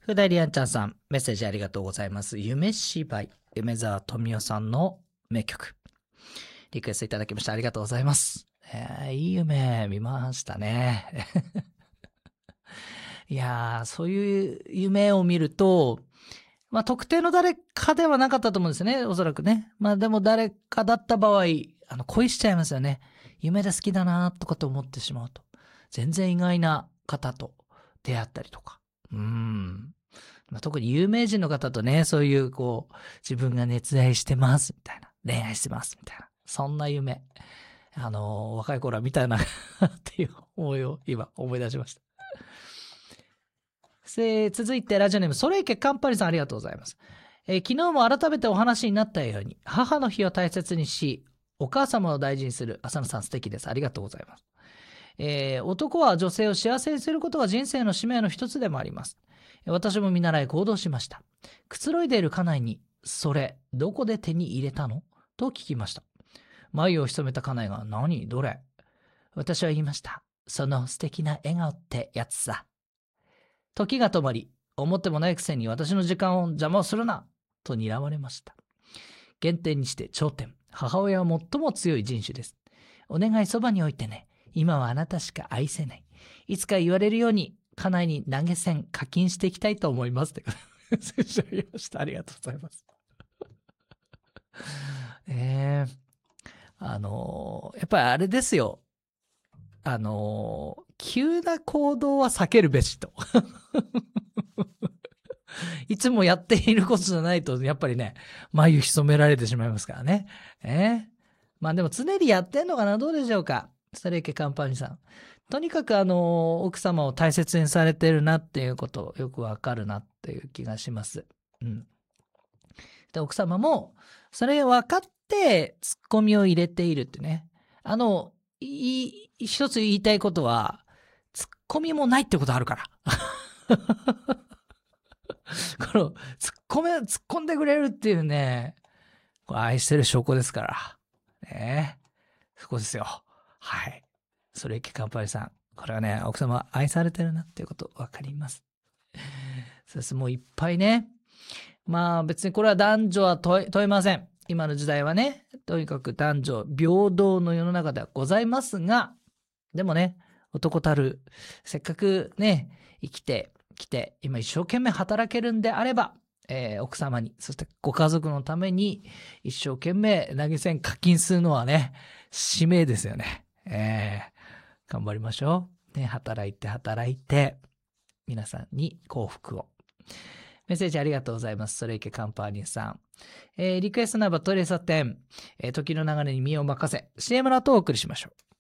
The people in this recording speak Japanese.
ふだいりあんちゃんさん、メッセージありがとうございます。夢芝居、梅沢富美男さんの名曲。リクエストいただきましてありがとうございます。いい夢見ましたね。いやー、そういう夢を見ると、特定の誰かではなかったと思うんですね、おそらくね。でも誰かだった場合、恋しちゃいますよね。夢で好きだなとかと思ってしまうと。全然意外な方と出会ったりとか。特に有名人の方とね、そういう自分が熱愛してますみたいな、恋愛してますみたいな、そんな夢、若い頃は見たなっていう思いを今思い出しました。続いてラジオネームソレイケカンパニさん、ありがとうございます。昨日も改めてお話になったように、母の日を大切にし、お母様を大事にする浅野さん、素敵です。ありがとうございます。男は女性を幸せにすることが人生の使命の一つでもあります。私も見習い行動しました。くつろいでいる家内に、それ、どこで手に入れたのと聞きました。眉を潜めた家内が、何どれ？私は言いました。その素敵な笑顔ってやつさ。時が止まり、思ってもないくせに私の時間を邪魔をするなと睨まれました。原点にして頂点。母親は最も強い人種です。お願いそばに置いてね。今はあなたしか愛せない。いつか言われるように、家内に投げ銭課金していきたいと思います。ってメッセージを言いました。ありがとうございます。やっぱりあれですよ。急な行動は避けるべしと。いつもやっていることじゃないと、やっぱりね、眉潜められてしまいますからね。でも常にやってんのかな？どうでしょうか？ストレイケカンパニーさん。とにかく奥様を大切にされてるなっていうことよくわかるなっていう気がします。で、奥様も、それ分かってツッコミを入れているってね。一つ言いたいことは、ツッコミもないってことあるから。突っ込んでくれるっていうね、これ愛してる証拠ですから。そこですよ。はい。それいけカンパニさん。これはね、奥様愛されてるなっていうこと分かります。そうです。もういっぱいね。別にこれは男女は問えません。今の時代はね、とにかく男女平等の世の中ではございますが、でもね、男たる、せっかくね、生きてきて、今一生懸命働けるんであれば、奥様に、そしてご家族のために一生懸命投げ銭課金するのはね、使命ですよね。頑張りましょう。ね、働いて、皆さんに幸福を。メッセージありがとうございます。それいけカンパーニーさん。リクエストナンバートレーサー10、時の流れに身を任せ、CM の後をお送りしましょう。